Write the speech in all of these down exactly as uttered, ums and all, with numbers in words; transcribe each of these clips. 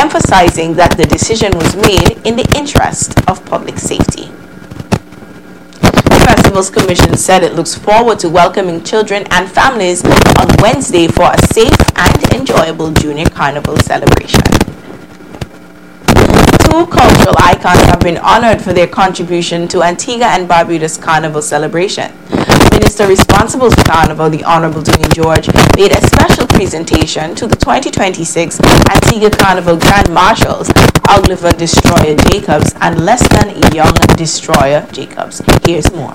emphasizing that the decision was made in the interest of public safety. The Festival's Commission said it looks forward to welcoming children and families on Wednesday for a safe and enjoyable Junior Carnival celebration. Two cultural icons have been honored for their contribution to Antigua and Barbuda's Carnival celebration. Minister responsible for Carnival, the Honorable Dwayne George, made a special presentation to the twenty twenty-six Antigua Carnival Grand Marshals, Oliver Destroyer Jacobs and Leston Young Destroyer Jacobs. Here's more.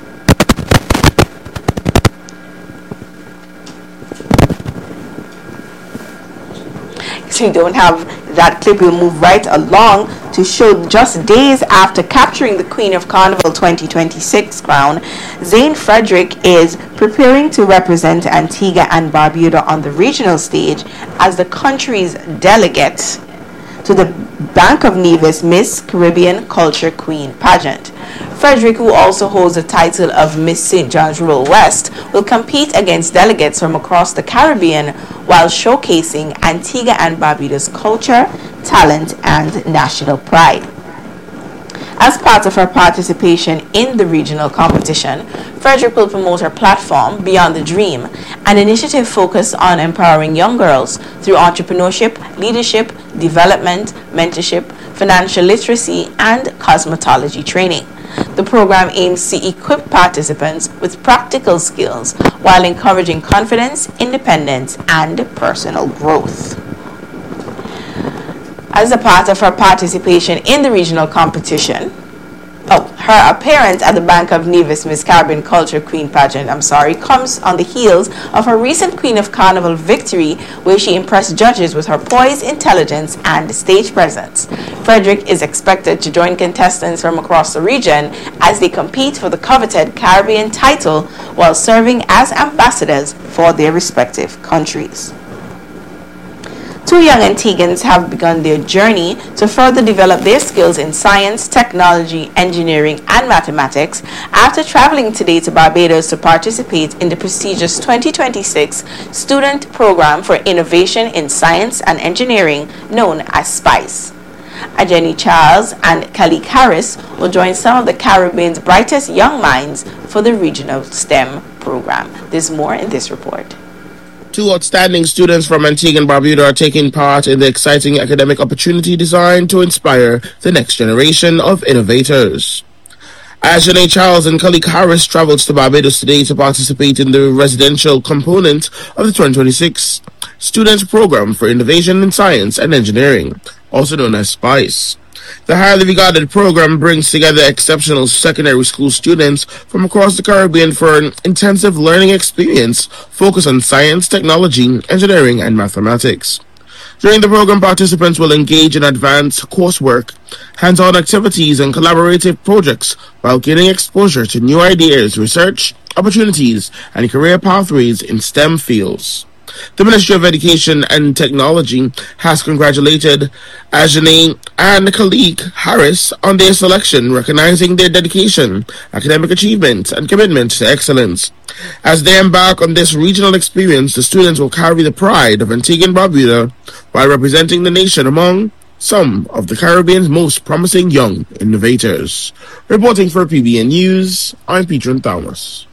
So we don't have that clip, we'll move right along to show just days after capturing the Queen of Carnival twenty twenty-six crown, Zane Frederick is preparing to represent Antigua and Barbuda on the regional stage as the country's delegate to the Bank of Nevis Miss Caribbean Culture Queen pageant. Frederick, who also holds the title of Miss Saint John's Rural West, will compete against delegates from across the Caribbean while showcasing Antigua and Barbuda's culture, talent, and national pride. As part of her participation in the regional competition, Frederick will promote her platform, Beyond the Dream, an initiative focused on empowering young girls through entrepreneurship, leadership, development, mentorship, financial literacy, and cosmetology training. The program aims to equip participants with practical skills while encouraging confidence, independence, and personal growth. As a part of her participation in the regional competition, oh, her appearance at the Bank of Nevis Miss Caribbean Culture Queen pageant, I'm sorry, comes on the heels of her recent Queen of Carnival victory, where she impressed judges with her poise, intelligence, and stage presence. Frederick is expected to join contestants from across the region as they compete for the coveted Caribbean title while serving as ambassadors for their respective countries. Two young Antiguans have begun their journey to further develop their skills in science, technology, engineering, and mathematics after traveling today to Barbados to participate in the prestigious twenty twenty-six Student Program for Innovation in Science and Engineering, known as SPICE. Ajeni Charles and Khalik Harris will join some of the Caribbean's brightest young minds for the regional STEM program. There's more in this report. Two outstanding students from Antigua and Barbuda are taking part in the exciting academic opportunity designed to inspire the next generation of innovators. Ajane Charles and Khalik Harris traveled to Barbados today to participate in the residential component of the twenty twenty-six Student Program for Innovation in Science and Engineering, also known as SPICE. The highly regarded program brings together exceptional secondary school students from across the Caribbean for an intensive learning experience focused on science, technology, engineering, and mathematics. During the program, participants will engage in advanced coursework, hands-on activities, and collaborative projects while gaining exposure to new ideas, research, opportunities, and career pathways in STEM fields. The Ministry of Education and Technology has congratulated Ajane and Khalik Harris on their selection, recognizing their dedication, academic achievement, and commitment to excellence. As they embark on this regional experience, the students will carry the pride of Antigua and Barbuda while representing the nation among some of the Caribbean's most promising young innovators. Reporting for P B N News, I'm Peter Thomas.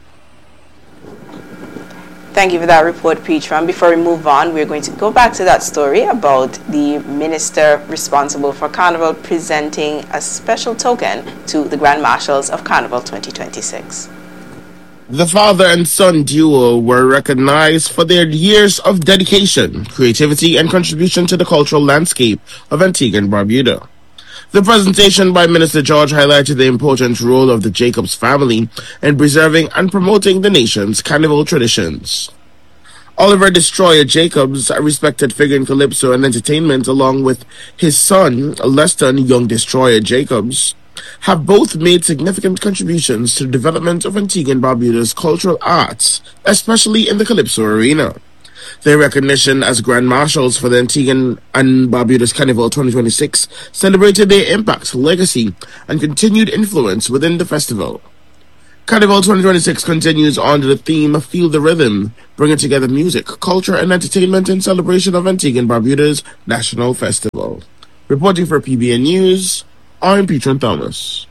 Thank you for that report, Petra. Before we move on, we're going to go back to that story about the minister responsible for Carnival presenting a special token to the Grand Marshals of Carnival twenty twenty-six. The father and son duo were recognized for their years of dedication, creativity, and contribution to the cultural landscape of Antigua and Barbuda. The presentation by Minister George highlighted the important role of the Jacobs family in preserving and promoting the nation's carnival traditions. Oliver Destroyer Jacobs, a respected figure in calypso and entertainment, along with his son, Leston Young Destroyer Jacobs, have both made significant contributions to the development of Antigua and Barbuda's cultural arts, especially in the calypso arena. Their recognition as Grand Marshals for the Antigua and Barbuda's Carnival twenty twenty-six celebrated their impact, legacy, and continued influence within the festival. Carnival twenty twenty-six continues under the theme Feel the Rhythm, bringing together music, culture, and entertainment in celebration of Antigua and Barbuda's National Festival. Reporting for P B N News, I'm Petron Thomas.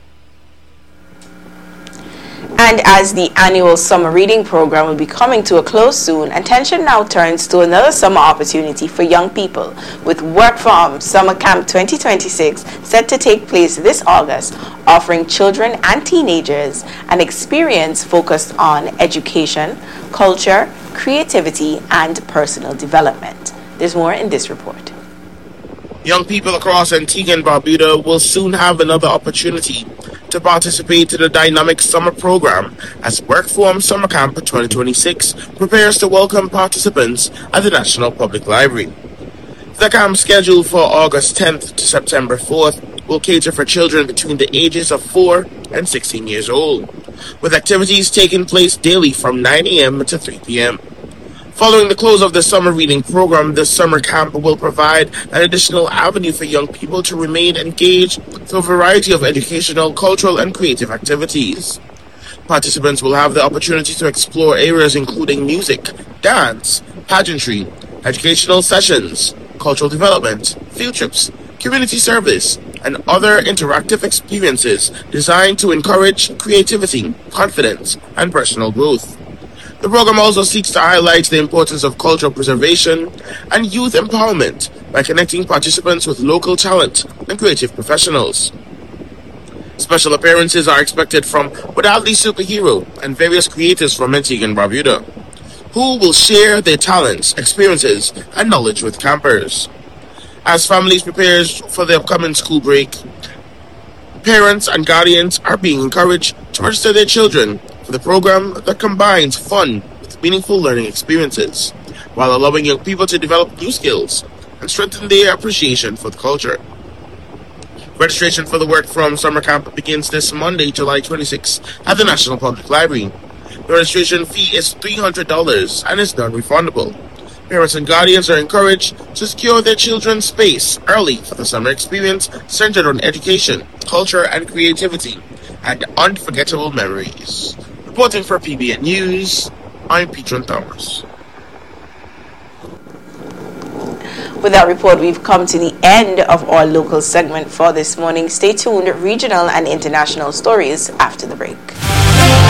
And as the annual summer reading program will be coming to a close soon, attention now turns to another summer opportunity for young people, with Work From Summer Camp twenty twenty-six set to take place this August, offering children and teenagers an experience focused on education, culture, creativity, and personal development. There's more in this report. Young people across Antigua and Barbuda will soon have another opportunity to participate in the dynamic summer program as Work From Summer Camp twenty twenty-six prepares to welcome participants at the National Public Library. The camp, scheduled for August tenth to September fourth, will cater for children between the ages of four and sixteen years old, with activities taking place daily from nine a.m. to three p.m. Following the close of the summer reading program, this summer camp will provide an additional avenue for young people to remain engaged through a variety of educational, cultural, and creative activities. Participants will have the opportunity to explore areas including music, dance, pageantry, educational sessions, cultural development, field trips, community service, and other interactive experiences designed to encourage creativity, confidence, and personal growth. The program also seeks to highlight the importance of cultural preservation and youth empowerment by connecting participants with local talent and creative professionals. Special appearances are expected from Wadali Superhero and various creators from Antigua and Barbuda, who will share their talents, experiences, and knowledge with campers. As families prepare for the upcoming school break, parents and guardians are being encouraged to register their children for the program that combines fun with meaningful learning experiences, while allowing young people to develop new skills and strengthen their appreciation for the culture. Registration for the Work From Summer Camp begins this Monday, July twenty-sixth, at the National Public Library. The registration fee is three hundred dollars and is non-refundable. Parents and guardians are encouraged to secure their children's space early for the summer experience centered on education, culture, and creativity, and unforgettable memories. Reporting for P B N News, I'm Petron Thomas. With that report, we've come to the end of our local segment for this morning. Stay tuned, regional and international stories after the break.